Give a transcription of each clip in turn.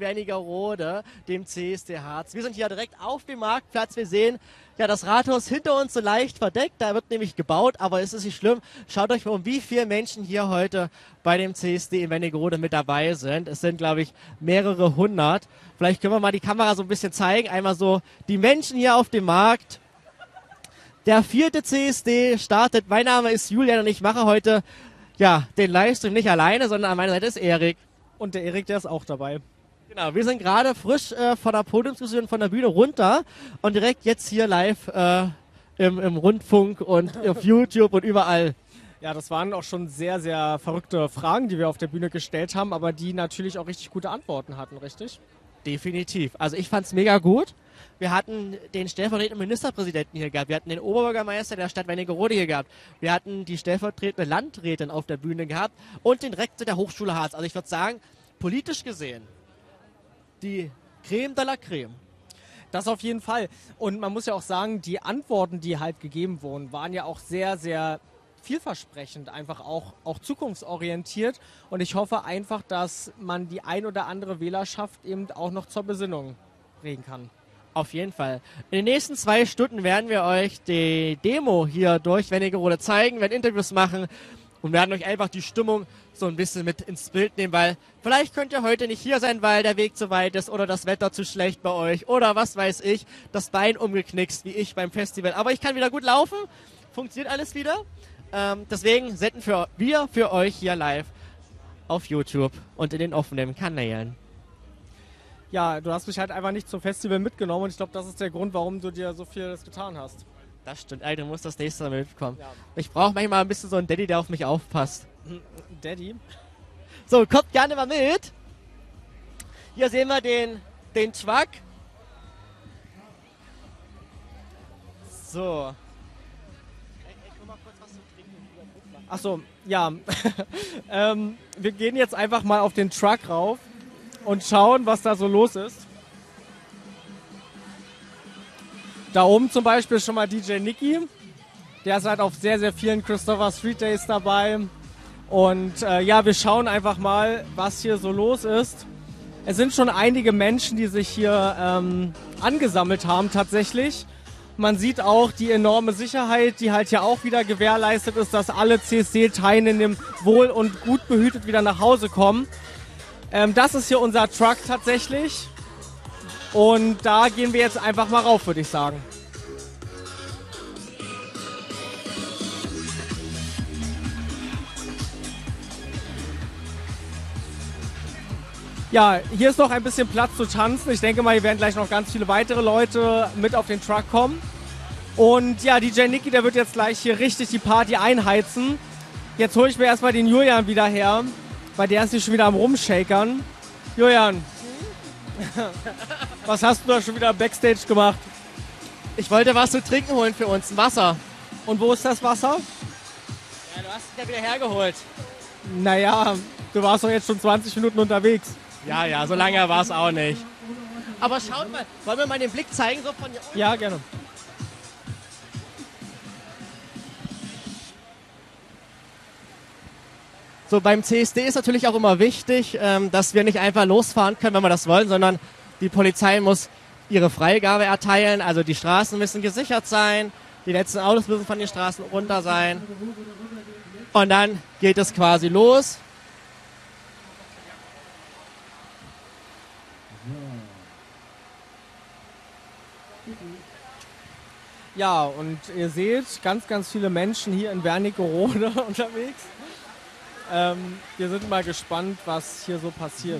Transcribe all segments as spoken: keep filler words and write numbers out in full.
Wernigerode, dem C S D Harz. Wir sind hier direkt auf dem Marktplatz. Wir sehen ja das Rathaus hinter uns so leicht verdeckt. Da wird nämlich gebaut, aber es ist nicht schlimm. Schaut euch mal um, wie viele Menschen hier heute bei dem C S D in Wernigerode mit dabei sind. Es sind, glaube ich, mehrere hundert. Vielleicht können wir mal die Kamera so ein bisschen zeigen. Einmal so die Menschen hier auf dem Markt. Der vierte C S D startet. Mein Name ist Julian und ich mache heute ja den Livestream nicht alleine, sondern an meiner Seite ist Erik. Und der Erik, der ist auch dabei. Genau, wir sind gerade frisch äh, von der Podiumsdiskussion von der Bühne runter und direkt jetzt hier live äh, im, im Rundfunk und auf YouTube und überall. Ja, das waren auch schon sehr, sehr verrückte Fragen, die wir auf der Bühne gestellt haben, aber die natürlich auch richtig gute Antworten hatten, richtig? Definitiv. Also ich fand's mega gut. Wir hatten den stellvertretenden Ministerpräsidenten hier gehabt. Wir hatten den Oberbürgermeister der Stadt Wernigerode hier gehabt. Wir hatten die stellvertretende Landrätin auf der Bühne gehabt und den Rektor der Hochschule Harz. Also ich würde sagen, politisch gesehen, die Creme de la Creme. Das auf jeden Fall. Und man muss ja auch sagen, die Antworten, die halt gegeben wurden, waren ja auch sehr, sehr vielversprechend, einfach auch, auch zukunftsorientiert. Und ich hoffe einfach, dass man die ein oder andere Wählerschaft eben auch noch zur Besinnung regen kann. Auf jeden Fall. In den nächsten zwei Stunden werden wir euch die Demo hier durch Wernigerode zeigen, werden Interviews machen und werden euch einfach die Stimmung so ein bisschen mit ins Bild nehmen, weil vielleicht könnt ihr heute nicht hier sein, weil der Weg zu weit ist oder das Wetter zu schlecht bei euch oder was weiß ich, das Bein umgeknickst wie ich beim Festival. Aber ich kann wieder gut laufen, funktioniert alles wieder. Ähm, deswegen senden für, wir für euch hier live auf YouTube und in den offenen Kanälen. Ja, du hast mich halt einfach nicht zum Festival mitgenommen und ich glaube, das ist der Grund, warum du dir so viel getan hast. Das stimmt, ey, du musst das nächste Mal mitkommen. Ja. Ich brauche manchmal ein bisschen so einen Daddy, der auf mich aufpasst. Daddy? So, kommt gerne mal mit. Hier sehen wir den, den Truck. So. Ach so, ja. ähm, wir gehen jetzt einfach mal auf den Truck rauf und schauen, was da so los ist. Da oben zum Beispiel schon mal D J Nicky. Der ist halt auf sehr, sehr vielen Christopher Street Days dabei. Und äh, ja, wir schauen einfach mal, was hier so los ist. Es sind schon einige Menschen, die sich hier ähm, angesammelt haben tatsächlich. Man sieht auch die enorme Sicherheit, die halt hier auch wieder gewährleistet ist, dass alle C S D-Teilnehmer wohl und gut behütet wieder nach Hause kommen. Ähm, das ist hier unser Truck tatsächlich. Und da gehen wir jetzt einfach mal rauf, würde ich sagen. Ja, hier ist noch ein bisschen Platz zu tanzen. Ich denke mal, hier werden gleich noch ganz viele weitere Leute mit auf den Truck kommen. Und ja, D J Nicky, der wird jetzt gleich hier richtig die Party einheizen. Jetzt hole ich mir erstmal den Julian wieder her, weil der ist hier schon wieder am Rumshakern. Julian, was hast du da schon wieder Backstage gemacht? Ich wollte was zu trinken holen für uns, ein Wasser. Und wo ist das Wasser? Ja, du hast es ja wieder hergeholt. Naja, du warst doch jetzt schon zwanzig Minuten unterwegs. Ja, ja, so lange war es auch nicht. Aber schaut mal, wollen wir mal den Blick zeigen? So von hier unten? Ja, gerne. So, beim C S D ist natürlich auch immer wichtig, ähm, dass wir nicht einfach losfahren können, wenn wir das wollen, sondern die Polizei muss ihre Freigabe erteilen. Also die Straßen müssen gesichert sein, die letzten Autos müssen von den Straßen runter sein. Und dann geht es quasi los. Ja, und ihr seht ganz, ganz viele Menschen hier in Wernigerode unterwegs. Ähm, wir sind mal gespannt, was hier so passiert.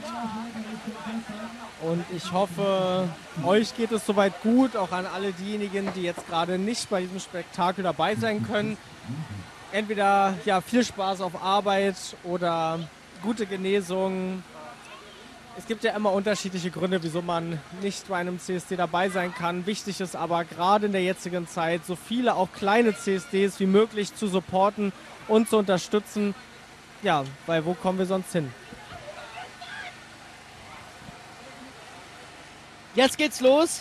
Und ich hoffe, euch geht es soweit gut, auch an alle diejenigen, die jetzt gerade nicht bei diesem Spektakel dabei sein können. Entweder ja, viel Spaß auf Arbeit oder gute Genesung. Es gibt ja immer unterschiedliche Gründe, wieso man nicht bei einem C S D dabei sein kann. Wichtig ist aber gerade in der jetzigen Zeit, so viele auch kleine C S Ds wie möglich zu supporten und zu unterstützen. Ja, weil wo kommen wir sonst hin? Jetzt geht's los.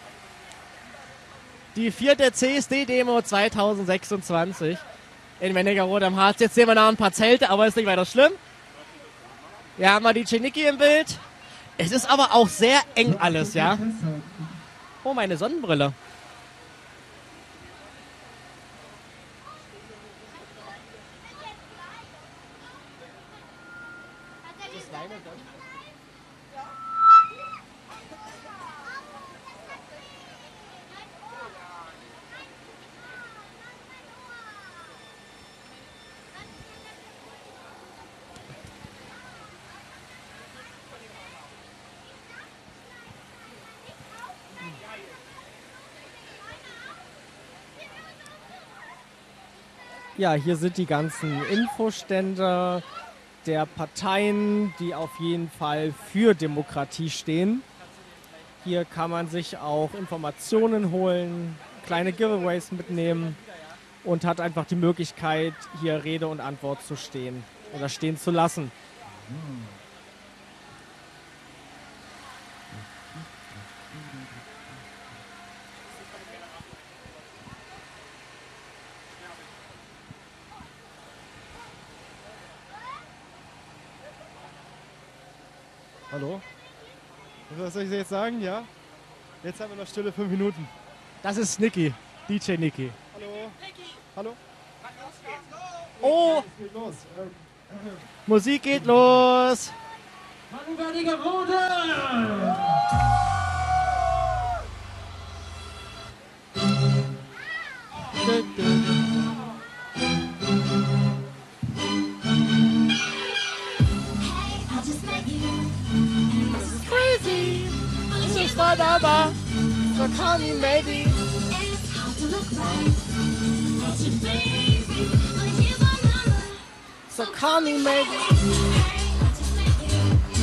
Die vierte C S D-Demo zweitausendsechsundzwanzig in Wernigerode am Harz. Jetzt sehen wir noch ein paar Zelte, aber ist nicht weiter schlimm. Wir haben mal die D J Nicky im Bild. Es ist aber auch sehr eng alles, ja? Oh, meine Sonnenbrille. Ja, hier sind die ganzen Infostände der Parteien, die auf jeden Fall für Demokratie stehen. Hier kann man sich auch Informationen holen, kleine Giveaways mitnehmen und hat einfach die Möglichkeit, hier Rede und Antwort zu stehen oder stehen zu lassen. Hallo? Was soll ich jetzt sagen? Ja? Jetzt haben wir noch stille fünf Minuten. Das ist Niki, D J Niki. Hallo? Hallo? Oh, Es geht los. Musik geht los. Vanguardige Rode! Crazy. This is whatever. So call me maybe. So call me maybe.